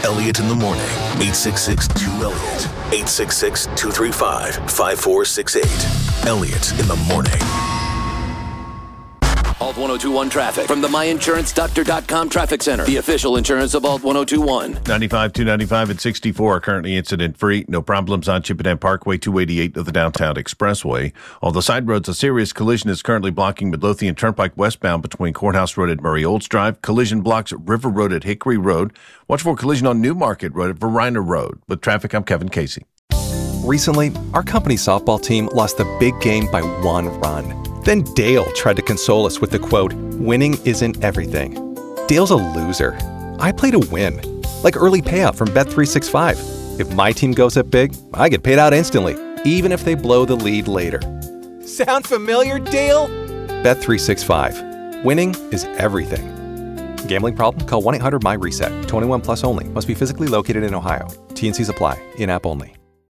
Elliott in the morning. 866-2-ELLIOTT. 866-235-5468. Elliott in the morning. Alt 1021 traffic from the myinsuranceDoctor.com traffic center, the official insurance of Alt 1021. 95, 295 and 64 currently incident free. No problems on Chippenham Parkway, 288 of the Downtown Expressway. On the side roads, a serious collision is currently blocking Midlothian Turnpike westbound between Courthouse Road at Murray Olds Drive. Collision blocks River Road at Hickory Road. Watch for collision on Newmarket Road at Verina Road. With traffic, I'm Kevin Casey. Recently, our company's softball team lost the big game by 1 run. Then Dale tried to console us with the quote, "Winning isn't everything." Dale's a loser. I play to win. Like early payout from Bet365. If my team goes up big, I get paid out instantly, even if they blow the lead later. Sound familiar, Dale? Bet365. Winning is everything. Gambling problem? Call 1-800-MY-RESET. 21 plus only. Must be physically located in Ohio. T&Cs apply. In-app only.